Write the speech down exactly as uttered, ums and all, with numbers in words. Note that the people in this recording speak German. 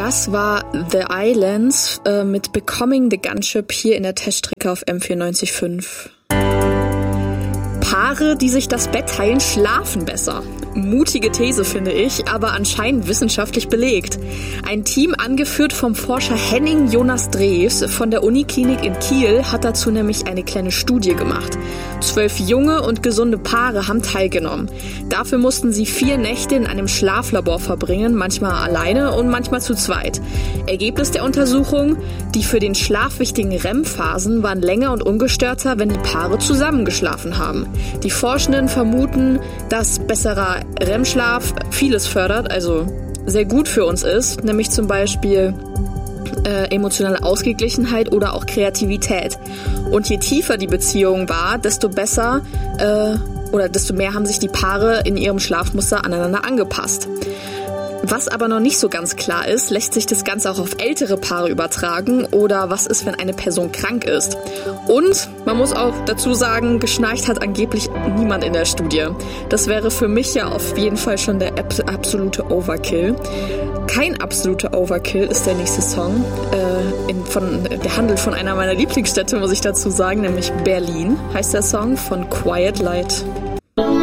Das war The Islands äh, mit Becoming the Gunship hier in der Teststrecke auf M vierundneunzig Komma fünf. Paare, die sich das Bett teilen, schlafen besser. Mutige These, finde ich, aber anscheinend wissenschaftlich belegt. Ein Team, angeführt vom Forscher Henning Jonas Drews von der Uniklinik in Kiel, hat dazu nämlich eine kleine Studie gemacht. Zwölf junge und gesunde Paare haben teilgenommen. Dafür mussten sie vier Nächte in einem Schlaflabor verbringen, manchmal alleine und manchmal zu zweit. Ergebnis der Untersuchung: Die für den Schlaf wichtigen R E M-Phasen waren länger und ungestörter, wenn die Paare zusammen geschlafen haben. Die Forschenden vermuten, dass besserer R E M-Schlaf vieles fördert, also sehr gut für uns ist, nämlich zum Beispiel äh, emotionale Ausgeglichenheit oder auch Kreativität. Und je tiefer die Beziehung war, desto besser äh, oder desto mehr haben sich die Paare in ihrem Schlafmuster aneinander angepasst. Was aber noch nicht so ganz klar ist, lässt sich das Ganze auch auf ältere Paare übertragen oder was ist, wenn eine Person krank ist. Und man muss auch dazu sagen, geschnarcht hat angeblich niemand in der Studie. Das wäre für mich ja auf jeden Fall schon der absolute Overkill. Kein absoluter Overkill ist der nächste Song. Äh, in, von, der handelt von einer meiner Lieblingsstädte, muss ich dazu sagen, nämlich Berlin heißt der Song von Quiet Light.